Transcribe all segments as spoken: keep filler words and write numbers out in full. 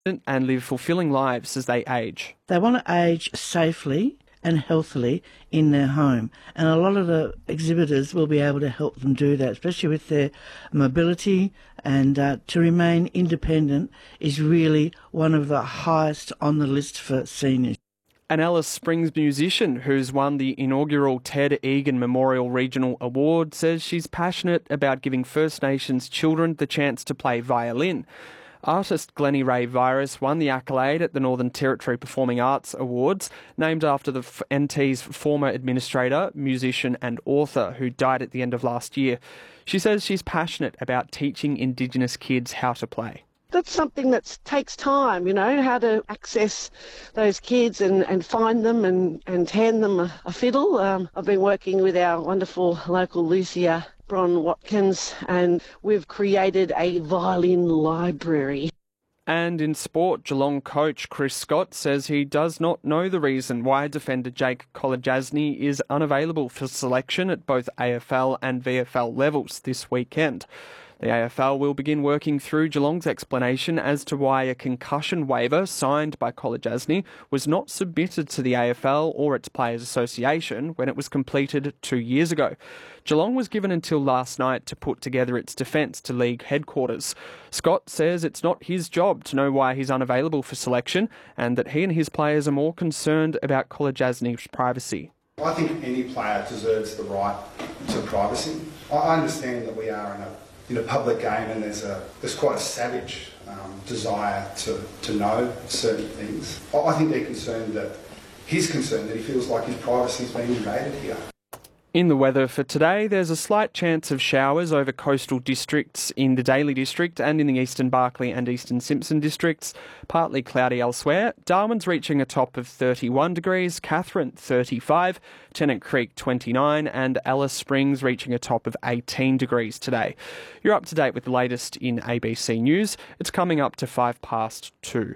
and live fulfilling lives as they age. They want to age safely and healthily in their home, and a lot of the exhibitors will be able to help them do that, especially with their mobility, and uh, to remain independent is really one of the highest on the list for seniors. An Alice Springs musician who's won the inaugural Ted Egan Memorial Regional Award says she's passionate about giving First Nations children the chance to play violin. Artist Glennie Ray Virus won the accolade at the Northern Territory Performing Arts Awards, named after the N T's former administrator, musician and author who died at the end of last year. She says she's passionate about teaching Indigenous kids how to play. That's something that takes time, you know, how to access those kids and, and find them and, and hand them a, a fiddle. Um, I've been working with our wonderful local Lucia Bron Watkins, and we've created a violin library. And in sport, Geelong coach Chris Scott says he does not know the reason why defender Jake Kolodjasny is unavailable for selection at both A F L and V F L levels this weekend. The A F L will begin working through Geelong's explanation as to why a concussion waiver signed by Kolodjasny was not submitted to the A F L or its Players Association when it was completed two years ago. Geelong was given until last night to put together its defence to league headquarters. Scott says it's not his job to know why he's unavailable for selection, and that he and his players are more concerned about Kolodjasny's privacy. I think any player deserves the right to privacy. I understand that we are in a in a public game, and there's a there's quite a savage um, desire to, to know certain things. I think they're concerned that he's concerned that he feels like his privacy is being invaded here. In the weather for today, there's a slight chance of showers over coastal districts in the Daly district and in the Eastern Barkly and Eastern Simpson districts. Partly cloudy elsewhere. Darwin's reaching a top of thirty-one degrees, Katherine thirty-five, Tennant Creek twenty-nine, and Alice Springs reaching a top of eighteen degrees today. You're up to date with the latest in A B C News. It's coming up to five past two.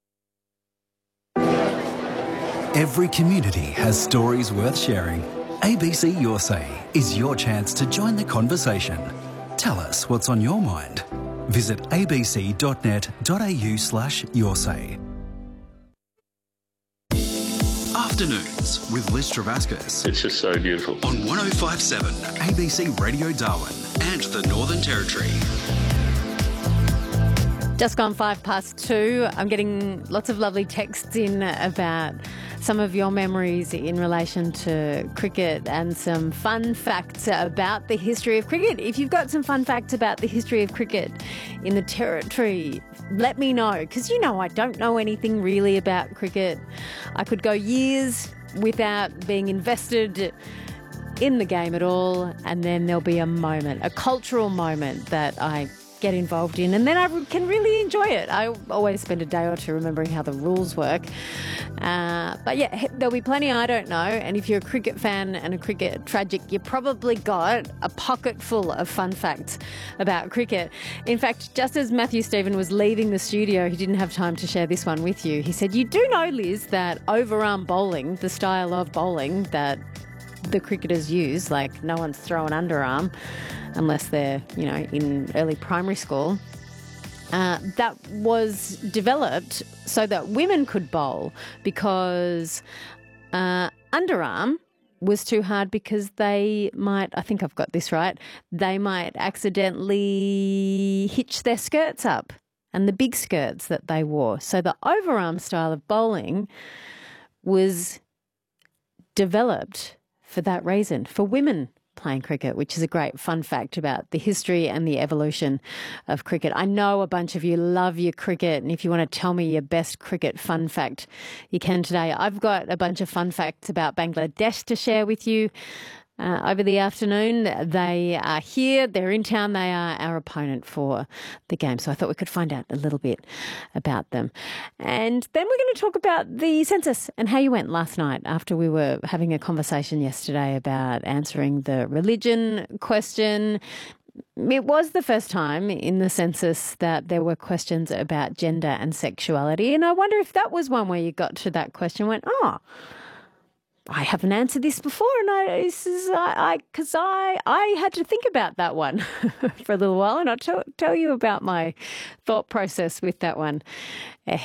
Every community has stories worth sharing. A B C Your Say is your chance to join the conversation. Tell us what's on your mind. Visit abc.net.au slash your say. Afternoons with Liz Travascus. It's just so beautiful. On one oh five point seven A B C Radio Darwin and the Northern Territory. Just gone five past two. I'm getting lots of lovely texts in about some of your memories in relation to cricket and some fun facts about the history of cricket. If you've got some fun facts about the history of cricket in the Territory, let me know, because you know I don't know anything really about cricket. I could go years without being invested in the game at all, and then there'll be a moment, a cultural moment that I get involved in, and then I can really enjoy it. I always spend a day or two remembering how the rules work. Uh, but yeah, there'll be plenty I don't know, and if you're a cricket fan and a cricket tragic, you probably got a pocket full of fun facts about cricket. In fact, just as Matthew Stephen was leaving the studio, he didn't have time to share this one with you. He said, you do know, Liz, that overarm bowling, the style of bowling that the cricketers use, like no one's throwing underarm unless they're, you know, in early primary school, uh, that was developed so that women could bowl, because uh, underarm was too hard because they might, I think I've got this right, they might accidentally hitch their skirts up, and the big skirts that they wore. So the overarm style of bowling was developed for that reason, for women playing cricket, which is a great fun fact about the history and the evolution of cricket. I know a bunch of you love your cricket, and if you want to tell me your best cricket fun fact, you can today. I've got a bunch of fun facts about Bangladesh to share with you. Uh, over the afternoon, they are here, they're in town, they are our opponent for the game. So I thought we could find out a little bit about them. And then we're going to talk about the census and how you went last night after we were having a conversation yesterday about answering the religion question. It was the first time in the census that there were questions about gender and sexuality. And I wonder if that was one where you got to that question and went, oh, I haven't answered this before, and I, this is, I, because I, I, I had to think about that one for a little while, and I'll tell, tell you about my thought process with that one